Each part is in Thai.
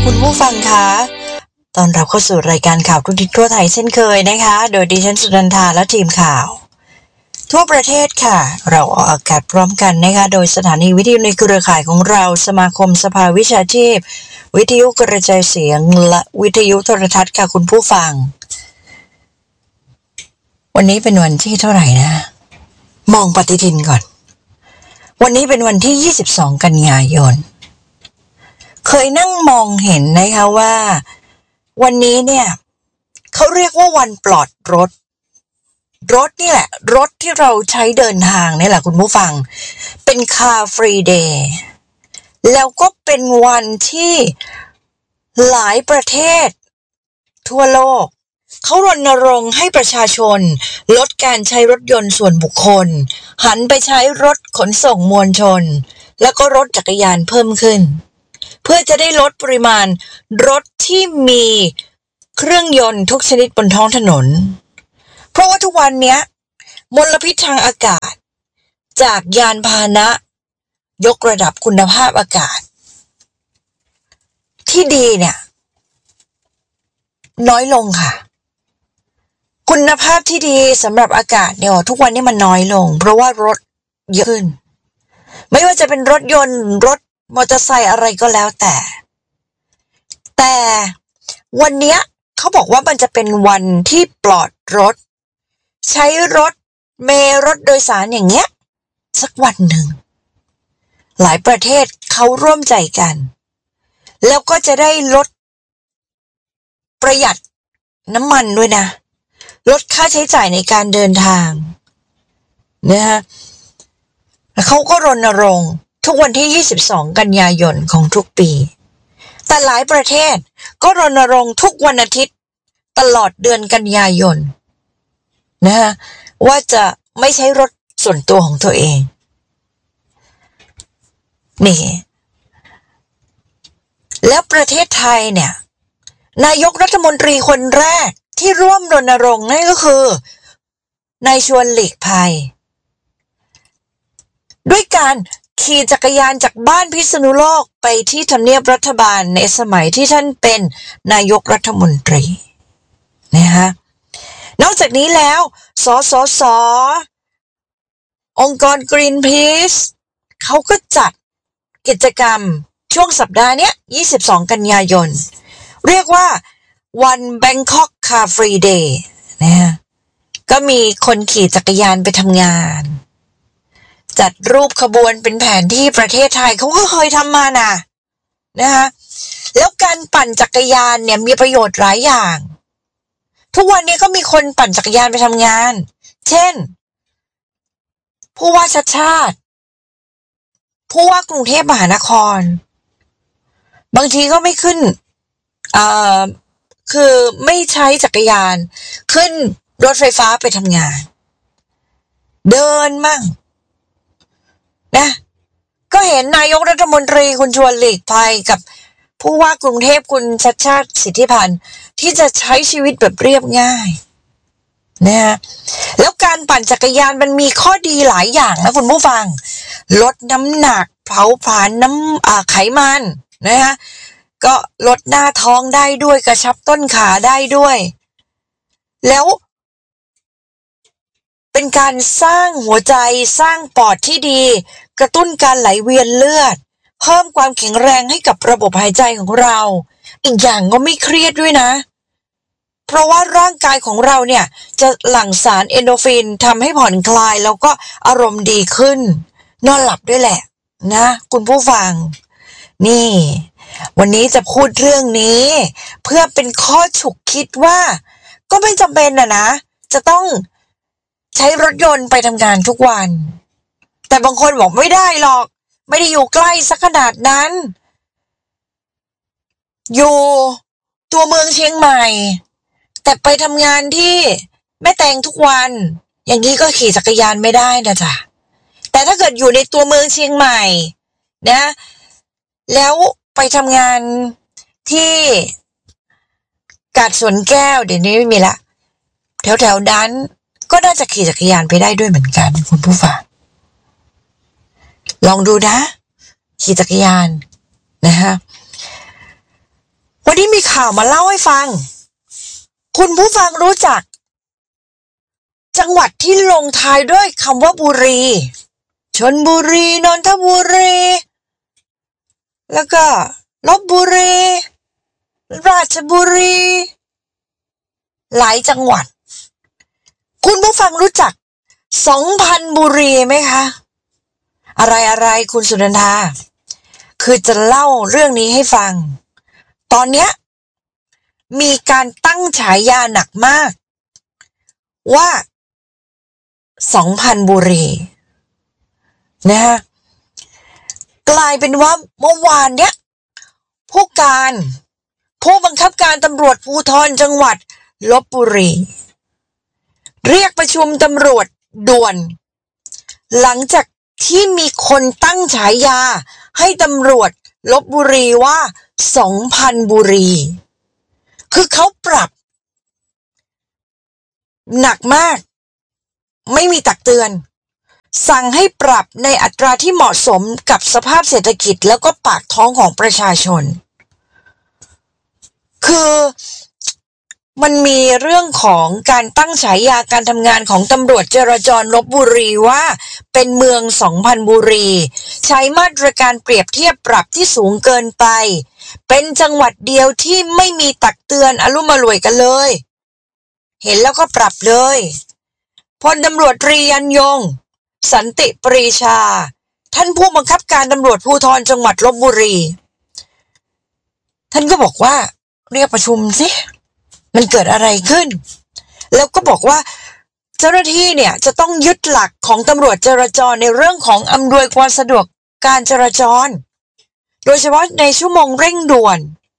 คุณผู้ฟังคะตอนรับเข้าสู่รายการข่าวทุกทิศทั่วไทยเช่นเคยนะคะโดยดิฉันสุนันทาและทีมข่าวทั่วประเทศค่ะเราออกอากาศพร้อมกันนะคะโดยสถานีวิทยุในเครือข่ายของเราสมาคมสภาวิชาชีพวิทยุกระจายเสียงและวิทยุโทรทัศน์ค่ะคุณผู้ฟังวันนี้เป็นวันที่เท่าไหร่นะมองปฏิทินก่อนวันนี้เป็นวันที่22กันยายนเคยนั่งมองเห็นนะคะว่าวันนี้เนี่ยเขาเรียกว่าวันปลอดรถนี่แหละรถที่เราใช้เดินทางนี่แหละคุณผู้ฟังเป็นคาร์ฟรีเดย์แล้วก็เป็นวันที่หลายประเทศทั่วโลกเขารณรงค์ให้ประชาชนลดการใช้รถยนต์ส่วนบุคคลหันไปใช้รถขนส่งมวลชนแล้วก็รถจักรยานเพิ่มขึ้นเพื่อจะได้ลดปริมาณรถที่มีเครื่องยนต์ทุกชนิดบนท้องถนนเพราะว่าทุกวันนี้มลพิษทางอากาศจากยานพาหนะยกระดับคุณภาพอากาศที่ดีเนี่ยน้อยลงค่ะคุณภาพที่ดีสำหรับอากาศเนี่ยทุกวันนี้มันน้อยลงเพราะว่ารถเยอะขึ้นไม่ว่าจะเป็นรถยนต์รถมอเตอร์ไซค์อะไรก็แล้วแต่วันนี้เขาบอกว่ามันจะเป็นวันที่ปลอดรถใช้รถเมล์รถโดยสารอย่างเงี้ยสักวันหนึ่งหลายประเทศเขาร่วมใจกันแล้วก็จะได้ลดประหยัดน้ำมันด้วยนะลดค่าใช้จ่ายในการเดินทางนะฮะเขาก็รณรงค์ทุกวันที่22กันยายนของทุกปีแต่หลายประเทศก็รณรงค์ทุกวันอาทิตย์ตลอดเดือนกันยายนนะฮะว่าจะไม่ใช้รถส่วนตัวของตัวเองนี่แล้วประเทศไทยเนี่ยนายกรัฐมนตรีคนแรกที่ร่วมรณรงค์นั่นก็คือนายชวนหลีกภัยด้วยการขี่จักรยานจากบ้านพิษณุโลกไปที่ทำเนียบรัฐบาลในสมัยที่ท่านเป็นนายกรัฐมนตรีนะฮะนอกจากนี้แล้วสสองค์กร Greenpeace เขาก็จัดกิจกรรมช่วงสัปดาห์นี้22กันยายนเรียกว่าวัน Bangkok Car Free Day นะฮะก็มีคนขี่จักรยานไปทำงานจัดรูปขบวนเป็นแผนที่ประเทศไทยเขาก็เคยทำมานะคะแล้วการปั่นจักรยานเนี่ยมีประโยชน์หลายอย่างทุกวันนี้ก็มีคนปั่นจักรยานไปทำงานเช่นผู้ว่าชัชชาติผู้ว่ากรุงเทพมหานครบางทีก็ไม่ขึ้นคือไม่ใช้จักรยานขึ้นรถไฟฟ้าไปทำงานเดินมั่งนะก็เห็นนายกรัฐมนตรีคุณชวนหลีกภัยกับผู้ว่ากรุงเทพคุณชัชชาติสิทธิพันธ์ที่จะใช้ชีวิตแบบเรียบง่ายนะฮะแล้วการปั่นจักรยานมันมีข้อดีหลายอย่างนะคุณผู้ฟังลดน้ำหนักเผาผลาญไขมันนะฮะก็ลดหน้าท้องได้ด้วยกระชับต้นขาได้ด้วยแล้วเป็นการสร้างหัวใจสร้างปอดที่ดีกระตุ้นการไหลเวียนเลือดเพิ่มความแข็งแรงให้กับระบบหายใจของเราอีกอย่างก็ไม่เครียดด้วยนะเพราะว่าร่างกายของเราเนี่ยจะหลั่งสารเอนโดรฟินทำให้ผ่อนคลายแล้วก็อารมณ์ดีขึ้นนอนหลับด้วยแหละนะคุณผู้ฟังนี่วันนี้จะพูดเรื่องนี้เพื่อเป็นข้อฉุกคิดว่าก็ไม่จำเป็นนะจะต้องใช้รถยนต์ไปทำงานทุกวันแต่บางคนบอกไม่ได้หรอกไม่ได้อยู่ใกล้สักขนาดนั้นอยู่ตัวเมืองเชียงใหม่แต่ไปทำงานที่แม่แตงทุกวันอย่างนี้ก็ขี่จักรยานไม่ได้นะจ๊ะแต่ถ้าเกิดอยู่ในตัวเมืองเชียงใหม่นะแล้วไปทำงานที่กาดสวนแก้วเดี๋ยวนี้ไม่มีละแถวๆนั้นก็น่าจะขี่จักรยานไปได้ด้วยเหมือนกันคุณผู้ฟังลองดูนะขี่จักรยานนะฮะข่าวมาเล่าให้ฟังคุณผู้ฟังรู้จักจังหวัดที่ลงท้ายด้วยคำว่าบุรีชลบุรีนนทบุรีแล้วก็ลพบุรีราชบุรีหลายจังหวัดคุณผู้ฟังรู้จัก2,000 บุรีไหมคะอะไรคุณสุนันทาคือจะเล่าเรื่องนี้ให้ฟังตอนเนี้ยมีการตั้งฉายาหนักมากว่า2,000 บุรีนะฮะกลายเป็นว่าเมื่อวานเนี้ยผู้บังคับการตำรวจภูธรจังหวัดลพบุรีเรียกประชุมตำรวจด่วนหลังจากที่มีคนตั้งฉายาให้ตำรวจลพบุรีว่า2,000 บุรีคือเขาปรับหนักมากไม่มีตักเตือนสั่งให้ปรับในอัตราที่เหมาะสมกับสภาพเศรษฐกิจแล้วก็ปากท้องของประชาชนคือมันมีเรื่องของการตั้งฉายาการทำงานของตำรวจจราจรลพบุรีว่าเป็นเมือง2,000 บุรีใช้มาตรการเปรียบเทียบปรับที่สูงเกินไปเป็นจังหวัดเดียวที่ไม่มีตักเตือนอลุ่มอล่วยกันเลยเห็นแล้วก็ปรับเลยพลตำรวจตรียันยงสันติปรีชาท่านผู้บังคับการตำรวจภูธรจังหวัดลพบุรีท่านก็บอกว่าเรียกประชุมสิมันเกิดอะไรขึ้นแล้วก็บอกว่าเจ้าหน้าที่เนี่ยจะต้องยึดหลักของตำรวจจราจรในเรื่องของอำนวยความสะดวกการจราจรโดยเฉพาะในชั่วโมงเร่งด่วน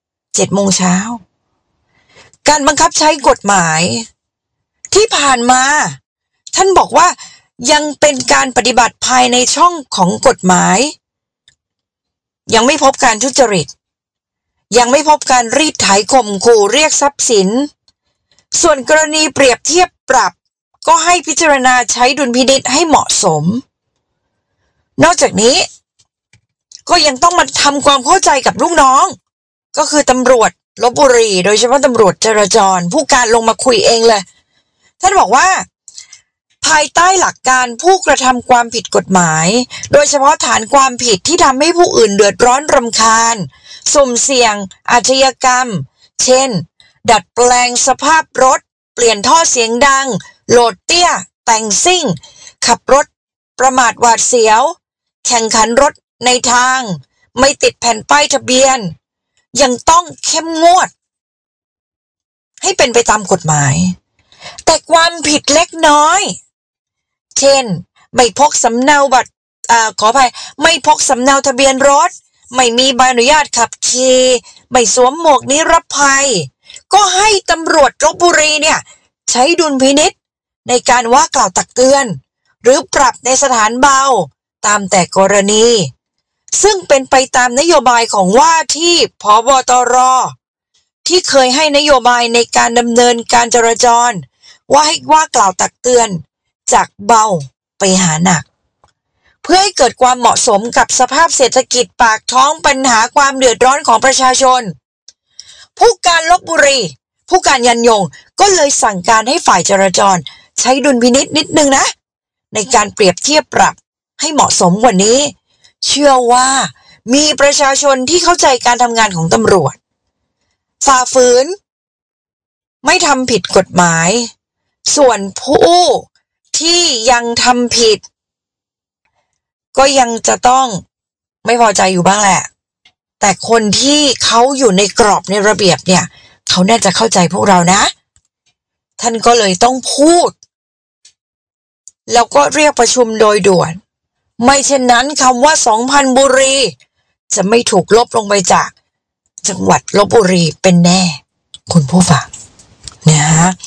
7 โมงเช้าการบังคับใช้กฎหมายที่ผ่านมาท่านบอกว่ายังเป็นการปฏิบัติภายในช่องของกฎหมายยังไม่พบการทุจริตยังไม่พบการรีดไถข่มขู่เรียกทรัพย์สินส่วนกรณีเปรียบเทียบปรับก็ให้พิจารณาใช้ดุลพินิจให้เหมาะสมนอกจากนี้ก็ยังต้องมาทำความเข้าใจกับลูกน้องก็คือตำรวจลพบุรีโดยเฉพาะตำรวจจราจรผู้การลงมาคุยเองเลยท่านบอกว่าภายใต้หลักการผู้กระทำความผิดกฎหมายโดยเฉพาะฐานความผิดที่ทำให้ผู้อื่นเดือดร้อนรำคาญสุ่มเสี่ยงอาชญากรรมเช่นดัดแปลงสภาพรถเปลี่ยนท่อเสียงดังโหลดเตี้ยแต่งซิ่งขับรถประมาทหวาดเสียวแข่งขันรถในทางไม่ติดแผ่นป้ายทะเบียนยังต้องเข้มงวดให้เป็นไปตามกฎหมายแต่ความผิดเล็กน้อยเช่นไม่พกสำเนาบัตรขออภัยไม่พกสำเนาทะเบียนรถไม่มีใบอนุญาตขับขี่ไม่สวมหมวกนิรภัยก็ให้ตำรวจลพบุรีเนี่ยใช้ดุลพินิจในการว่ากล่าวตักเตือนหรือปรับในสถานเบาตามแต่กรณีซึ่งเป็นไปตามนโยบายของว่าที่ผบ.ตร.ที่เคยให้นโยบายในการดำเนินการจราจรว่าให้ว่ากล่าวตักเตือนจากเบาไปหาหนักเพื่อให้เกิดความเหมาะสมกับสภาพเศรษฐกิจปากท้องปัญหาความเดือดร้อนของประชาชนผู้การลพบุรีผู้การยันยงก็เลยสั่งการให้ฝ่ายจราจรใช้ดุลพินิจนิดนึงนะในการเปรียบเทียบปรับให้เหมาะสมกว่านี้เชื่อว่ามีประชาชนที่เข้าใจการทำงานของตำรวจฝ่าฝืนไม่ทำผิดกฎหมายส่วนผู้ที่ยังทำผิดก็ยังจะต้องไม่พอใจอยู่บ้างแหละแต่คนที่เขาอยู่ในกรอบในระเบียบเนี่ยเขาน่าจะเข้าใจพวกเรานะท่านก็เลยต้องพูดแล้วก็เรียกประชุมโดยด่วนไม่เช่นนั้นคำว่า2,000 บุรีจะไม่ถูกลบลงไปจากจังหวัดลพบุรีเป็นแน่คุณผู้ฟังนะฮะ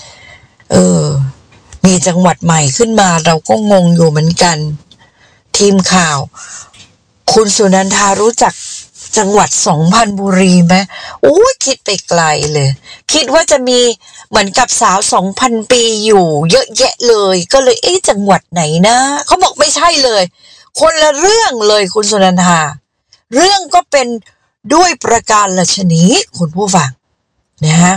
มีจังหวัดใหม่ขึ้นมาเราก็งงอยู่เหมือนกันทีมข่าวคุณสุนันทารู้จักจังหวัด2,000 บุรีไหมโอ้ยคิดไปไกลเลยคิดว่าจะมีเหมือนกับสาว 2,000 ปีอยู่เยอะแยะเลยก็เลยจังหวัดไหนนะเขาบอกไม่ใช่เลยคนละเรื่องเลยคุณสุนันทาเรื่องก็เป็นด้วยประการฉะนี้คุณผู้ฟังนะฮะ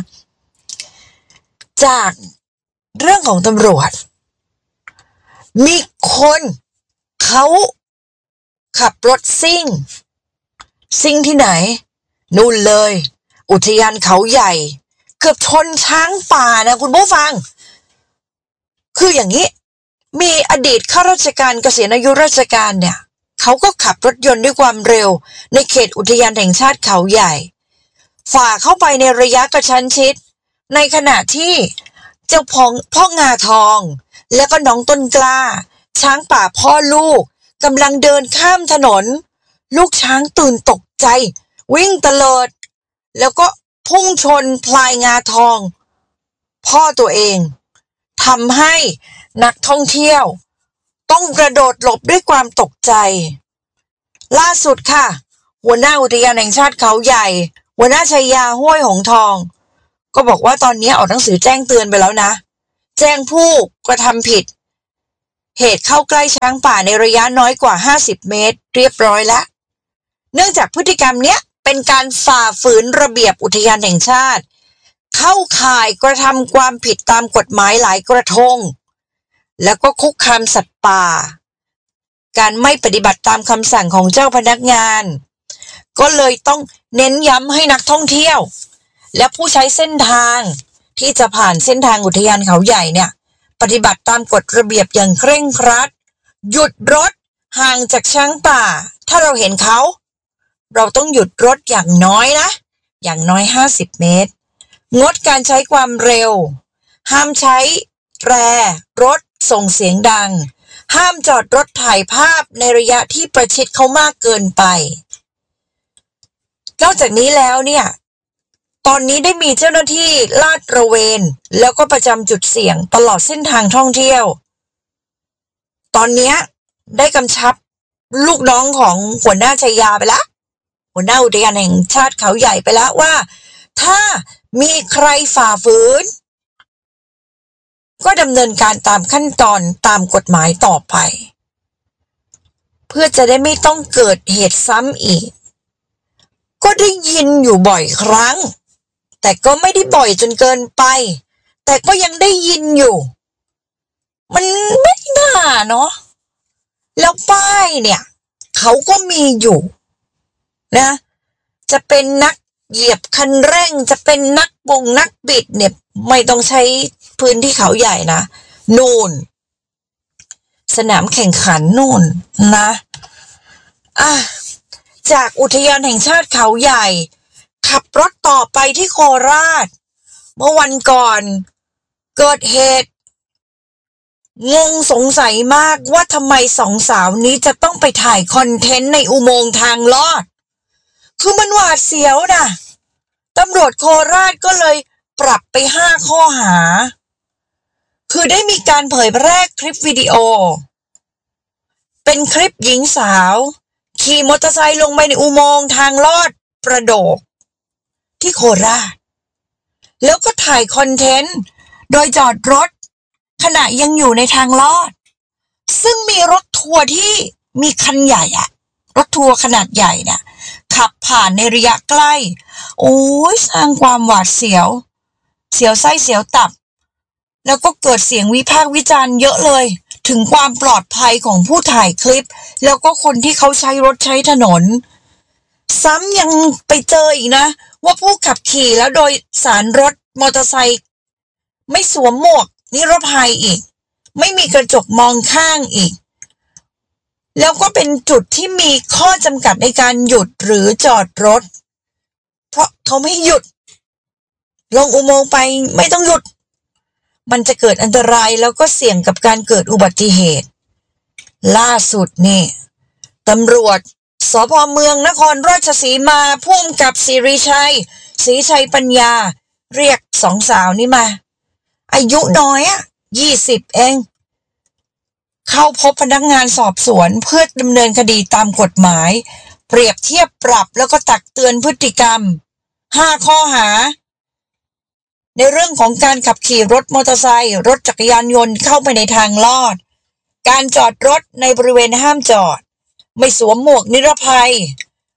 จากเรื่องของตำรวจมีคนเขาขับรถซิ่งที่ไหนนู่นเลยอุทยานเขาใหญ่เกือบชนช้างป่านะคุณผู้ฟังคืออย่างนี้มีอดีตข้าราชการเกษียณอายุราชการเนี่ยเขาก็ขับรถยนต์ด้วยความเร็วในเขตอุทยานแห่งชาติเขาใหญ่ฝ่าเข้าไปในระยะกระชั้นชิดในขณะที่เจ้าพ่องาทองแล้วก็น้องต้นกล้าช้างป่าพ่อลูกกำลังเดินข้ามถนนลูกช้างตื่นตกใจวิ่งเตลิดแล้วก็พุ่งชนพลายงาทองพ่อตัวเองทำให้นักท่องเที่ยวต้องกระโดดหลบด้วยความตกใจล่าสุดค่ะหัวหน้าอุทยานแห่งชาติเขาใหญ่หัวหน้าชัยยาห้วยหงทองก็บอกว่าตอนนี้ออกหนังสือแจ้งเตือนไปแล้วนะแจ้งผู้กระทำผิดเหตุเข้าใกล้ช้างป่าในระยะน้อยกว่า50 เมตรเรียบร้อยแล้วเนื่องจากพฤติกรรมเนี้ยเป็นการฝ่าฝืนระเบียบอุทยานแห่งชาติเข้าข่ายกระทำความผิดตามกฎหมายหลายกระทงแล้วก็คุกคามสัตว์ป่าการไม่ปฏิบัติตามคำสั่งของเจ้าพนักงานก็เลยต้องเน้นย้ำให้นักท่องเที่ยวและผู้ใช้เส้นทางที่จะผ่านเส้นทางอุทยานเขาใหญ่เนี่ยปฏิบัติตามกฎระเบียบอย่างเคร่งครัดหยุดรถห่างจากช้างป่าถ้าเราเห็นเขาเราต้องหยุดรถอย่างน้อย50 เมตรงดการใช้ความเร็วห้ามใช้แตรรถส่งเสียงดังห้ามจอดรถถ่ายภาพในระยะที่ประชิดเขามากเกินไปนอกจากนี้แล้วเนี่ยตอนนี้ได้มีเจ้าหน้าที่ลาดตระเวนแล้วก็ประจำจุดเสี่ยงตลอดเส้นทางท่องเที่ยวตอนนี้ได้กำชับลูกน้องของหัวหน้าชัยยาไปแล้วหัวหน้าอุทยานแห่งชาติเขาใหญ่ไปแล้วว่าถ้ามีใครฝ่าฝืนก็ดำเนินการตามขั้นตอนตามกฎหมายต่อไปเพื่อจะได้ไม่ต้องเกิดเหตุซ้ำอีกก็ได้ยินอยู่บ่อยครั้งแต่ก็ไม่ได้บ่อยจนเกินไปแต่ก็ยังได้ยินอยู่มันไม่น่าเนาะแล้วป้ายเนี่ยเขาก็มีอยู่นะจะเป็นนักเหยียบคันเร่งจะเป็นนักบิดเนี่ยไม่ต้องใช้พื้นที่เขาใหญ่นะนู่นสนามแข่งขันนู่นนะจากอุทยานแห่งชาติเขาใหญ่ขับรถต่อไปที่โคราชเมื่อวันก่อนเกิดเหตุงงสงสัยมากว่าทำไมสองสาวนี้จะต้องไปถ่ายคอนเทนต์ในอุโมงค์ทางลอดคือมันหวาดเสียวนะตำรวจโคราชก็เลยปรับไป5 ข้อหาคือได้มีการเผยแพร่คลิปวิดีโอเป็นคลิปหญิงสาวขี่มอเตอร์ไซค์ลงไปในอุโมงค์ทางลอดประโดกที่โคราชแล้วก็ถ่ายคอนเทนต์โดยจอดรถขณะยังอยู่ในทางลอดซึ่งมีรถทัวร์ที่มีคันใหญ่รถทัวร์ขนาดใหญ่เนี่ยขับผ่านในระยะใกล้โอ้ยสร้างความหวาดเสียวไส้เสียวตับแล้วก็เกิดเสียงวิพากษ์วิจารณ์เยอะเลยถึงความปลอดภัยของผู้ถ่ายคลิปแล้วก็คนที่เขาใช้รถใช้ถนนซ้ำยังไปเจออีกนะว่าผู้ขับขี่แล้วโดยสารรถมอเตอร์ไซค์ไม่สวมหมวกนิรภัยอีกไม่มีกระจกมองข้างอีกแล้วก็เป็นจุดที่มีข้อจำกัดในการหยุดหรือจอดรถเพราะเขาไม่หยุดลงอุโมงค์ไปไม่ต้องหยุดมันจะเกิดอันตรายแล้วก็เสี่ยงกับการเกิดอุบัติเหตุล่าสุดนี่ตำรวจสภ.เมืองนครราชสีมาผู้กำกับศรีชัยปัญญาเรียกสองสาวนี้มาอายุน้อย20เองเข้าพบพนักงานสอบสวนเพื่อดำเนินคดีตามกฎหมายเปรียบเทียบปรับแล้วก็ตักเตือนพฤติกรรม5 ข้อหาในเรื่องของการขับขี่รถมอเตอร์ไซค์รถจักรยานยนต์เข้าไปในทางลอดการจอดรถในบริเวณห้ามจอดไม่สวมหมวกนิรภัย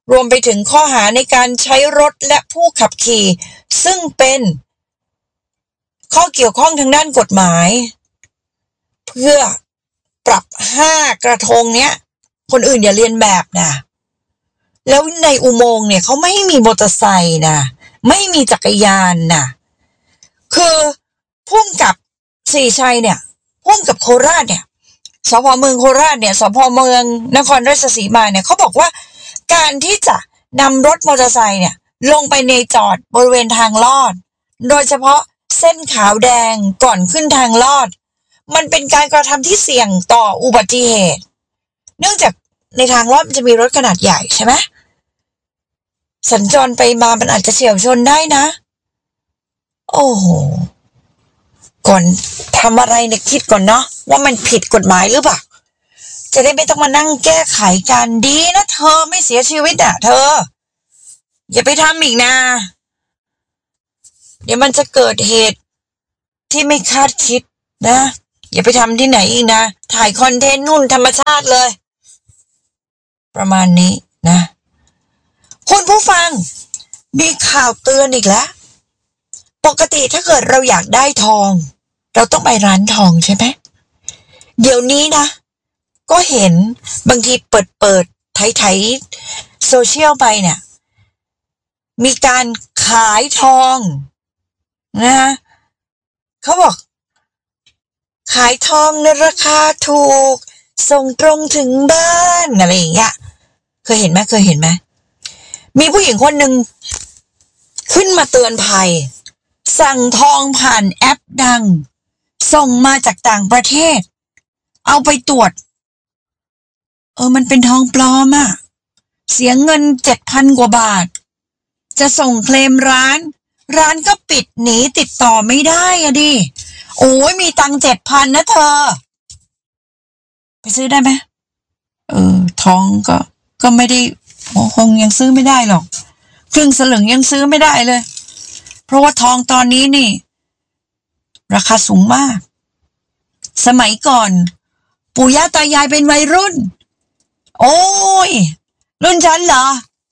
รวมไปถึงข้อหาในการใช้รถและผู้ขับขี่ซึ่งเป็นข้อเกี่ยวข้องทางด้านกฎหมายเพื่อปรับ5กระทงเนี้ยคนอื่นอย่าเรียนแบบนะแล้วในอุโมงค์เนี่ยเขาไม่มีมอเตอร์ไซค์นะไม่มีจักรยานนะคือพุ่งกับศรีชัยเนี่ยพุ่งกับโคราชเนี่ยสพเมืองโคราชเนี่ยสพเมืองนครราชสีมาเนี่ยเขาบอกว่าการที่จะนำรถมอเตอร์ไซค์เนี่ยลงไปในจอดบริเวณทางลอดโดยเฉพาะเส้นขาวแดงก่อนขึ้นทางลอดมันเป็นการกระทำที่เสี่ยงต่ออุบัติเหตุเนื่องจากในทางลอดมันจะมีรถขนาดใหญ่ใช่ไหมสัญจรไปมามันอาจจะเฉี่ยวชนได้นะโอ้โหก่อนทำอะไรเนี่ยคิดก่อนเนาะว่ามันผิดกฎหมายหรือเปล่าจะได้ไม่ต้องมานั่งแก้ไขกันดีนะเธอไม่เสียชีวิตอ่ะเธออย่าไปทำอีกนะเดี๋ยวมันจะเกิดเหตุที่ไม่คาดคิดนะอย่าไปทำที่ไหนอีกนะถ่ายคอนเทนต์นู่นธรรมชาติเลยประมาณนี้นะคุณผู้ฟังมีข่าวเตือนอีกแล้วปกติถ้าเกิดเราอยากได้ทองเราต้องไปร้านทองใช่ไหมเดี๋ยวนี้นะก็เห็นบางทีเปิดไถโซเชียลไปเนี่ยมีการขายทองนะเขาบอกขายทองในราคาถูกส่งตรงถึงบ้านอะไรอย่างเงี้ยเคยเห็นไหมมีผู้หญิงคนหนึ่งขึ้นมาเตือนภัยสั่งทองผ่านแอปดังส่งมาจากต่างประเทศเอาไปตรวจมันเป็นทองปลอมอะเสียเงิน 7,000 กว่าบาทจะส่งเคลมร้านก็ปิดหนีติดต่อไม่ได้อะดิโอ้ยมีตังค์ 7,000 นะเธอไปซื้อได้ไหมทองก็ไม่ได้คงยังซื้อไม่ได้หรอกครึ่งสลึงยังซื้อไม่ได้เลยเพราะว่าทองตอนนี้นี่ราคาสูงมากสมัยก่อนปู่ย่าตายายเป็นวัยรุ่นโอ้ยรุ่นฉันเหรอ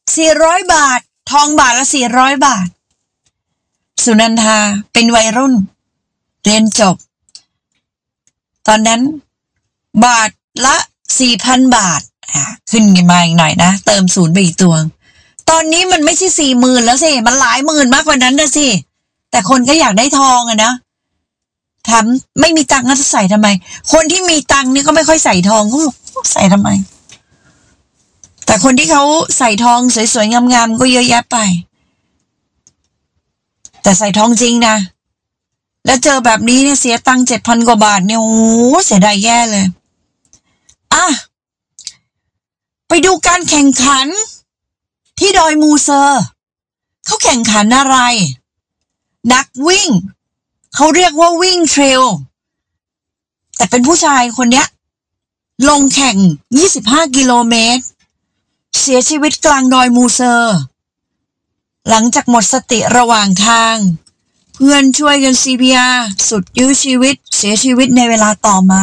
400 บาททองบาทละ400 บาทสุนันทาเป็นวัยรุ่นเรียนจบตอนนั้นบาทละ 4,000 บาทขึ้นมาอีกหน่อยนะเติมศูนย์ไปอีกตัวตอนนี้มันไม่ใช่ 40,000 แล้วสิมันหลายหมื่นมากกว่านั้นนะสิแต่คนก็อยากได้ทองอะนะถามไม่มีตังค์จะใส่ทำไมคนที่มีตังค์นี่ก็ไม่ค่อยใส่ทองเขาใส่ทำไมแต่คนที่เขาใส่ทองสวยๆงามๆก็เยอะแยะไปแต่ใส่ทองจริงนะแล้วเจอแบบนี้เนี่ยเสียตังค์ 7,000 กว่าบาทเนี่ยโอ้เสียดายแย่เลยไปดูการแข่งขันที่ดอยมูเซอร์เขาแข่งขันอะไรนักวิ่งเขาเรียกว่าวิ่งเทรลแต่เป็นผู้ชายคนเนี้ยลงแข่ง25 กิโลเมตรเสียชีวิตกลางดอยมูเซอร์หลังจากหมดสติระหว่างทางเพื่อนช่วยกัน CPR สุดยื้อชีวิตเสียชีวิตในเวลาต่อมา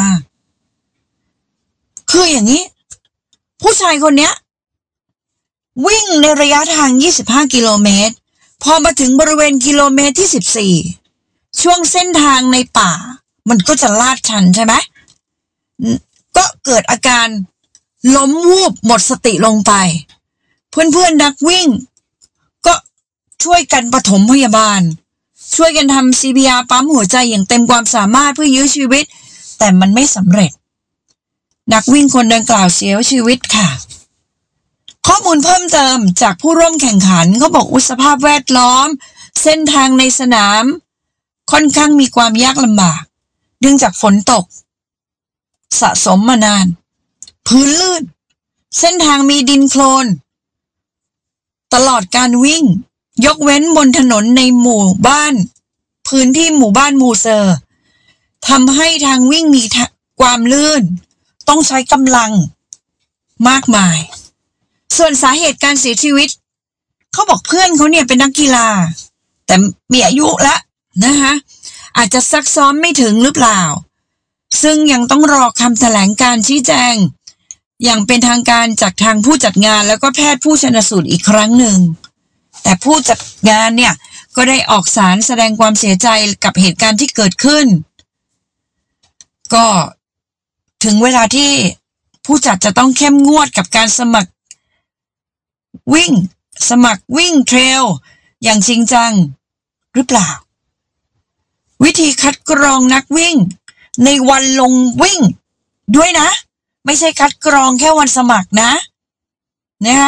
คืออย่างนี้ผู้ชายคนเนี้ยวิ่งในระยะทาง25 กิโลเมตรพอมาถึงบริเวณกิโลเมตรที่14ช่วงเส้นทางในป่ามันก็จะลาดชันใช่ไหมก็เกิดอาการล้มวูบหมดสติลงไปเพื่อนๆนักวิ่งก็ช่วยกันปฐมพยาบาลช่วยกันทำ CPR ปั๊มหัวใจอย่างเต็มความสามารถเพื่อยื้อชีวิตแต่มันไม่สำเร็จนักวิ่งคนดังกล่าวเสียชีวิตค่ะข้อมูลเพิ่มเติมจากผู้ร่วมแข่งขันเขาบอกสภาพแวดล้อมเส้นทางในสนามค่อนข้างมีความยากลำบากเนื่องจากฝนตกสะสมมานานพื้นลื่นเส้นทางมีดินโคลนตลอดการวิ่งยกเว้นบนถนนในหมู่บ้านพื้นที่หมู่บ้านมูเซอร์ทำให้ทางวิ่งมีความลื่นต้องใช้กำลังมากมายส่วนสาเหตุการเสียชีวิตเขาบอกเพื่อนเขาเนี่ยเป็นนักกีฬาแต่มีอายุแล้วนะคะอาจจะซักซ้อมไม่ถึงหรือเปล่าซึ่งยังต้องรอคำแถลงการชี้แจงอย่างเป็นทางการจากทางผู้จัดงานแล้วก็แพทย์ผู้ชันสูตรอีกครั้งหนึ่งแต่ผู้จัดงานเนี่ยก็ได้ออกสารแสดงความเสียใจกับเหตุการณ์ที่เกิดขึ้นก็ถึงเวลาที่ผู้จัดจะต้องเข้มงวดกับการสมัครวิ่งเทรลอย่างจริงจังหรือเปล่าวิธีคัดกรองนักวิ่งในวันลงวิ่งด้วยนะไม่ใช่คัดกรองแค่วันสมัครนะนะคะ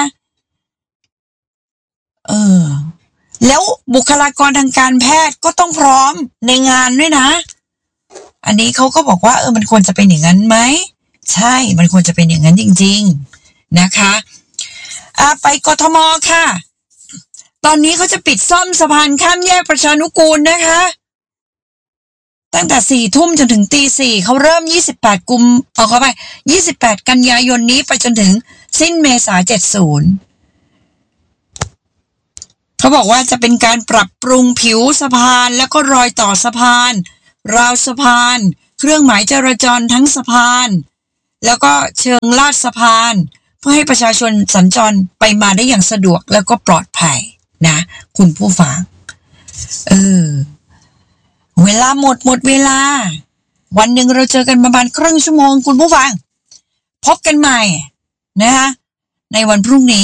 แล้วบุคลากรทางการแพทย์ก็ต้องพร้อมในงานด้วยนะอันนี้เขาก็บอกว่ามันควรจะเป็นอย่างนั้นไหมใช่มันควรจะเป็นอย่างนั้นจริงๆนะคะไปกทมค่ะตอนนี้เขาจะปิดซ่อมสะพานข้ามแยกประชานุกูลนะคะตั้งแต่ 4 ทุ่มจนถึง 4 เขาเริ่ม28 กันยายนนี้ไปจนถึงสิ้นเมษายน70เขาบอกว่าจะเป็นการปรับปรุงผิวสะพานแล้วก็รอยต่อสะพานราวสะพานเครื่องหมายจราจรทั้งสะพานแล้วก็เชิงลาดสะพานเพื่อให้ประชาชนสัญจรไปมาได้อย่างสะดวกแล้วก็ปลอดภัยนะคุณผู้ฟังเวลาหมดเวลาวันหนึ่งเราเจอกันประมาณครึ่งชั่วโมงคุณผู้ฟังพบกันใหม่นะคะในวันพรุ่งนี้